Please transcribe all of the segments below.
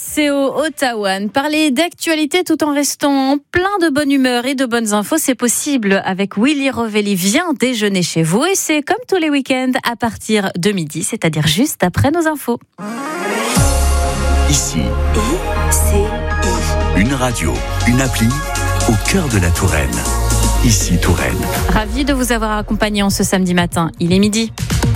C'est au Ottawa. Parler d'actualité tout en restant plein de bonne humeur et de bonnes infos, c'est possible avec Willy Rovelli. Viens déjeuner chez vous et c'est comme tous les week-ends à partir de midi, c'est-à-dire juste après nos infos. Ici, une radio, une appli au cœur de la Touraine. Ici Touraine. Ravi de vous avoir accompagné en ce samedi matin. Il est midi.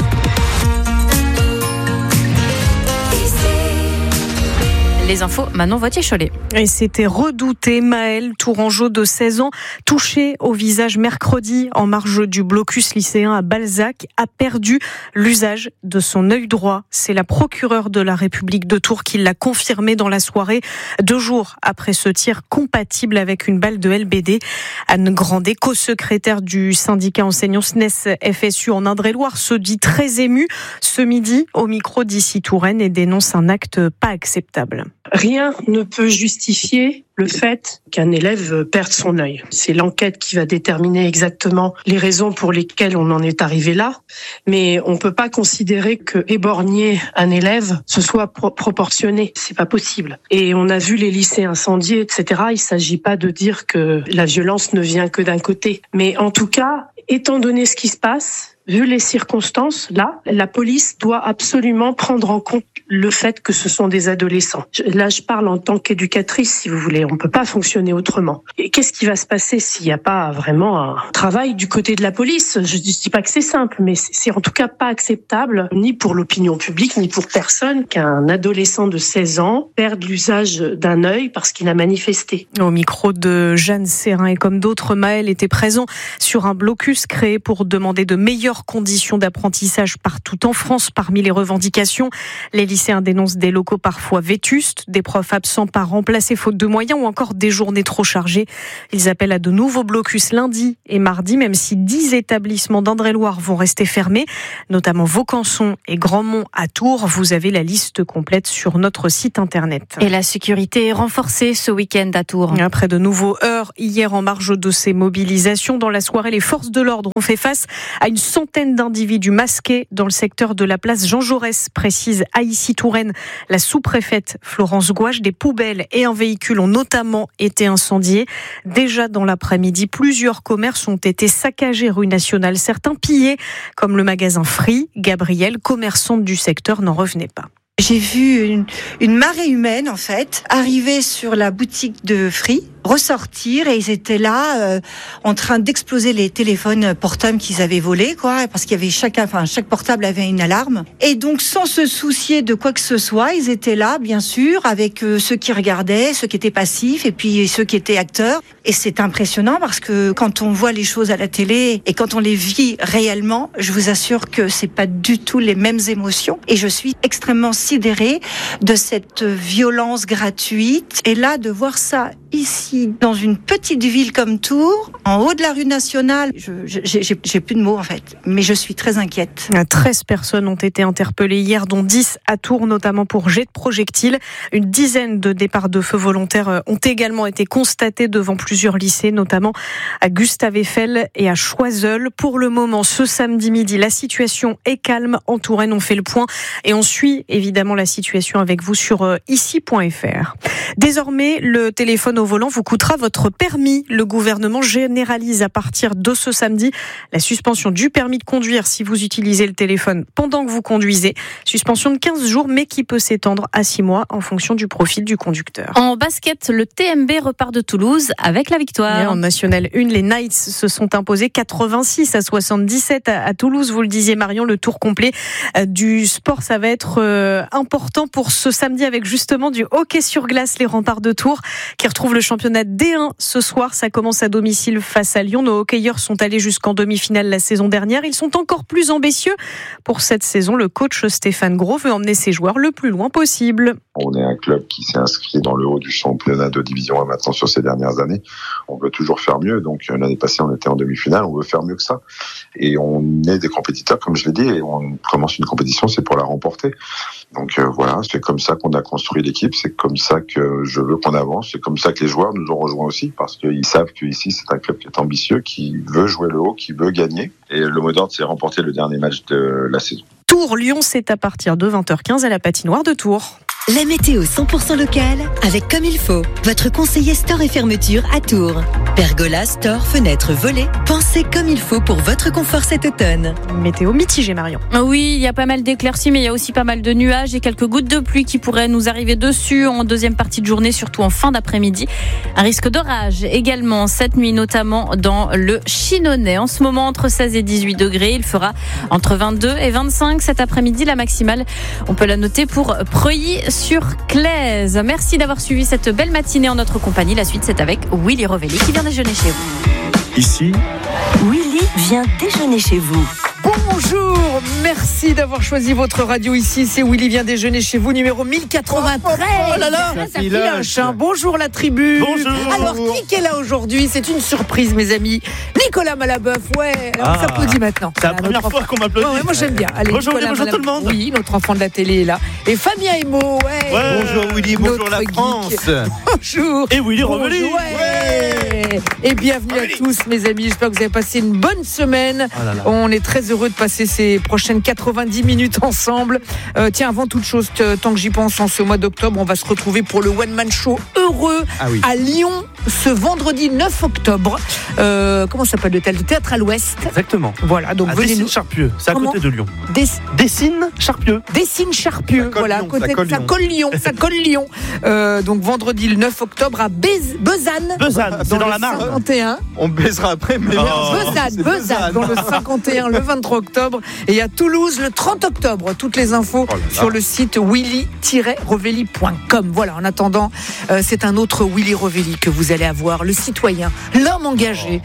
Les infos, Manon Vautier-Cholet. Et c'était redouté. Maël Tourangeau, de 16 ans, touché au visage mercredi en marge du blocus lycéen à Balzac, a perdu l'usage de son œil droit. C'est la procureure de la République de Tours qui l'a confirmé dans la soirée, 2 jours après ce tir compatible avec une balle de LBD. Anne Grandet, co-secrétaire du syndicat enseignant SNES FSU en Indre-et-Loire, se dit très émue ce midi au micro d'Ici Touraine et dénonce un acte pas acceptable. Rien ne peut justifier le fait qu'un élève perde son œil. C'est l'enquête qui va déterminer exactement les raisons pour lesquelles on en est arrivé là. Mais on peut pas considérer que éborgner un élève, ce soit proportionné. C'est pas possible. Et on a vu les lycées incendiés, etc. Il s'agit pas de dire que la violence ne vient que d'un côté. Mais en tout cas, étant donné ce qui se passe, vu les circonstances, là, la police doit absolument prendre en compte le fait que ce sont des adolescents. Là, je parle en tant qu'éducatrice, si vous voulez. On peut pas fonctionner autrement. Et qu'est-ce qui va se passer s'il n'y a pas vraiment un travail du côté de la police ? Je dis pas que c'est simple, mais c'est en tout cas pas acceptable, ni pour l'opinion publique, ni pour personne, qu'un adolescent de 16 ans perde l'usage d'un œil parce qu'il a manifesté. Au micro de Jeanne Serrin, et comme d'autres, Maël était présent sur un blocus créé pour demander de meilleures conditions d'apprentissage partout en France. Parmi les revendications, les lycéens dénoncent des locaux parfois vétustes, des profs absents pas remplacés faute de moyens ou encore des journées trop chargées. Ils appellent à de nouveaux blocus lundi et mardi, même si 10 établissements d'Indre-et-Loire vont rester fermés, notamment Vaucanson et Grandmont à Tours. Vous avez la liste complète sur notre site internet. Et la sécurité est renforcée ce week-end à Tours. Après de nouveaux heurts hier en marge de ces mobilisations, dans la soirée, les forces de l'ordre ont fait face à une centaine d'individus masqués dans le secteur de la place Jean Jaurès, précise à Ici Touraine la sous-préfète Florence Gouache. Des poubelles et un véhicule ont notamment été incendiés. Déjà dans l'après-midi, plusieurs commerces ont été saccagés rue Nationale, certains pillés, comme le magasin Free. Gabrielle, commerçante du secteur, n'en revenait pas. J'ai vu une marée humaine, en fait, arriver sur la boutique de Free, ressortir, et ils étaient là en train d'exploser les téléphones portables qu'ils avaient volés, quoi, parce qu'il y avait chaque portable avait une alarme. Et donc, sans se soucier de quoi que ce soit, ils étaient là, bien sûr, avec ceux qui regardaient, ceux qui étaient passifs, et puis ceux qui étaient acteurs. Et c'est impressionnant parce que quand on voit les choses à la télé et quand on les vit réellement, je vous assure que c'est pas du tout les mêmes émotions. Et je suis extrêmement sidérée de cette violence gratuite. Et là, de voir ça ici, dans une petite ville comme Tours, en haut de la rue Nationale, j'ai plus de mots en fait, mais je suis très inquiète. 13 personnes ont été interpellées hier, dont 10 à Tours, notamment pour jet de projectiles. Une dizaine de départs de feu volontaires ont également été constatés devant plusieurs lycées, notamment à Gustave Eiffel et à Choiseul. Pour le moment, ce samedi midi, la situation est calme en Touraine. On fait le point et on suit évidemment la situation avec vous sur ici.fr. Désormais, le téléphone au volant vous coûtera votre permis. Le gouvernement généralise à partir de ce samedi la suspension du permis de conduire si vous utilisez le téléphone pendant que vous conduisez. Suspension de 15 jours, mais qui peut s'étendre à 6 mois en fonction du profil du conducteur. En basket, le TMB repart de Toulouse avec la victoire. Et en National 1, les Knights se sont imposés 86-77 à Toulouse. Vous le disiez, Marion, le tour complet du sport, ça va être important pour ce samedi avec justement du hockey sur glace. Les Remparts de Tours qui retrouvent le championnat D1 ce soir. Ça commence à domicile face à Lyon. Nos hockeyeurs sont allés jusqu'en demi-finale la saison dernière. Ils sont encore plus ambitieux pour cette saison. Le coach Stéphane Gros veut emmener ses joueurs le plus loin possible. On est un club qui s'est inscrit dans le haut du championnat de division 1 maintenant sur ces dernières années. On veut toujours faire mieux. Donc l'année passée, on était en demi-finale. On veut faire mieux que ça. Et on est des compétiteurs, comme je l'ai dit. Et on commence une compétition, c'est pour la remporter. Donc voilà, c'est comme ça qu'on a construit l'équipe. C'est comme ça que je veux qu'on avance. C'est comme ça que les joueurs nous ont rejoints aussi, parce qu'ils savent qu'ici, c'est un club qui est ambitieux, qui veut jouer le haut, qui veut gagner. Et le mot d'ordre, c'est remporter le dernier match de la saison. Tours-Lyon, c'est à partir de 20h15 à la patinoire de Tours. La météo 100% locale avec Comme il faut. Votre conseiller store et fermeture à Tours. Pergola, store, fenêtres, volets. Pensez comme il faut pour votre confort cet automne. Météo mitigée, Marion. Oui, il y a pas mal d'éclaircies, mais il y a aussi pas mal de nuages et quelques gouttes de pluie qui pourraient nous arriver dessus en deuxième partie de journée, surtout en fin d'après-midi. Un risque d'orage également cette nuit, notamment dans le Chinonais. En ce moment, entre 16 et 18 degrés. Il fera entre 22 et 25 cet après-midi. La maximale, on peut la noter pour Preuilly-sur-Claise. Merci d'avoir suivi cette belle matinée en notre compagnie. La suite, c'est avec Willy Rovelli qui vient déjeuner chez vous. Ici, Willy vient déjeuner chez vous. Bonjour, merci d'avoir choisi votre radio ici. C'est Willy vient déjeuner chez vous, numéro 1093. Oh là là, ça filoche. Bonjour la tribu. Bonjour. Alors, qui est là aujourd'hui? C'est une surprise, mes amis. Nicolas Malabeuf, ouais. On s'applaudit maintenant. C'est la première fois qu'on m'applaudit. Ouais, moi j'aime bien. Allez, bonjour, Nicolas bonjour tout le monde. Oui, notre enfant de la télé est là. Et Fabien Emo, ouais. Bonjour Willy, bonjour la France. Bonjour. Et Willy Rovelli. Ouais. Et bienvenue à tous, mes amis. J'espère que vous avez passé une bonne semaine. On est très heureux de passer ces prochaines 90 minutes ensemble. Tiens, avant toute chose, tant que j'y pense, en ce mois d'octobre, on va se retrouver pour le One Man Show heureux à Lyon ce vendredi 9 octobre. Comment s'appelle le théâtre à l'Ouest? Exactement. Voilà, donc venez nous. Charpieu, c'est à côté de Lyon. Dessine Charpieu. Dessine Charpieu, voilà, à côté de ça colle Lyon. Donc vendredi le 9 octobre à Besanne. Besanne, c'est dans la Marne. 51. On baisera après, mais Besanne, dans le 51, le 23 octobre. Et à Toulouse, le 30 octobre. Toutes les infos sur le site willy-rovelli.com. Voilà, en attendant, c'est un autre Willy Rovelli que vous allez avoir. Le citoyen, l'homme engagé.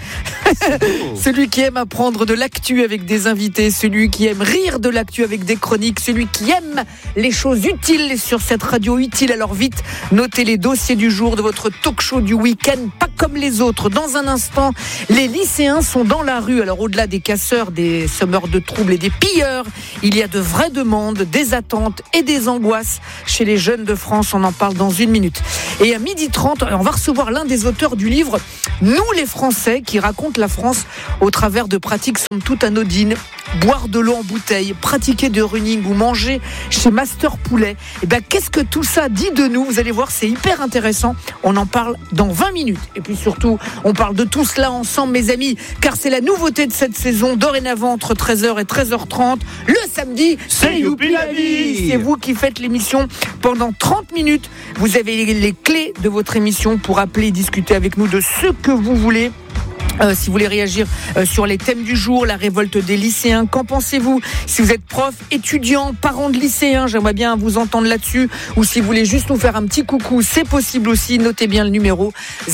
Celui qui aime apprendre de l'actu avec des invités. Celui qui aime rire de l'actu avec des chroniques. Celui qui aime les choses utiles sur cette radio utile. Alors vite, notez les dossiers du jour de votre talk show du week-end. Pas comme les autres. Dans un instant, les lycéens sont dans la rue. Alors au-delà des casseurs, des semeurs de troubles et des pilleurs, il y a de vraies demandes, des attentes et des angoisses chez les jeunes de France. On en parle dans une minute. Et à 12h30, on va recevoir l'un des auteurs du livre Nous les Français, qui raconte la France au travers de pratiques somme toute anodines. Boire de l'eau en bouteille, pratiquer de running ou manger chez Master Poulet. Et ben, qu'est-ce que tout ça dit de nous? Vous allez voir, c'est hyper intéressant. On en parle dans 20 minutes. Et puis surtout, on parle de tout cela ensemble, mes amis, car c'est la nouveauté de cette saison. Dorénavant, entre 13h et 13h30, le samedi, c'est Youpi la vie. C'est vous qui faites l'émission pendant 30 minutes. Vous avez les clés de votre émission pour appeler et discuter avec nous de ce que vous voulez. Si vous voulez réagir sur les thèmes du jour, la révolte des lycéens, qu'en pensez-vous? Si vous êtes prof, étudiant, parent de lycéens, j'aimerais bien vous entendre là-dessus. Ou si vous voulez juste nous faire un petit coucou, c'est possible aussi. Notez bien le numéro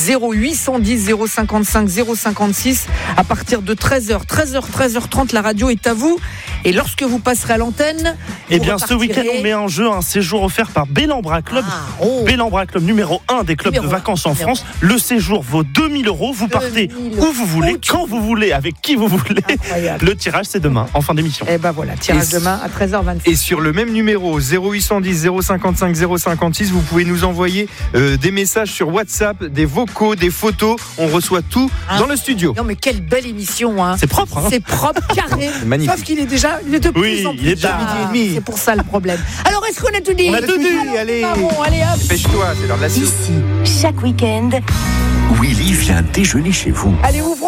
0810 055 056. À partir de 13h30, la radio est à vous. Et lorsque vous passerez à l'antenne, eh bien, ce week-end, on met en jeu un séjour offert par Bellambra Club. Bellambra Club, numéro 1 des clubs de vacances en France. Le séjour vaut 2000 €. Vous partez où vous voulez, quand vous voulez, avec qui vous voulez. Incroyable. Le tirage, c'est demain, en fin d'émission. Et ben voilà, tirage demain à 13h26. Et sur le même numéro, 0810 055 056, vous pouvez nous envoyer des messages sur WhatsApp, des vocaux, des photos. On reçoit tout dans le studio. Non, mais quelle belle émission, hein. C'est propre, hein. C'est propre, carré. C'est magnifique. Sauf qu'il est déjà, il est de plus en plus. Il est tard. Midi et demi. C'est pour ça le problème. Alors, est-ce qu'on a tout dit? On a tout dit, allez. Allez, hop. Dépêche-toi, c'est l'heure de la suite. Ici, chaque week-end, Willy vient déjeuner chez vous. Allez, ouvrons.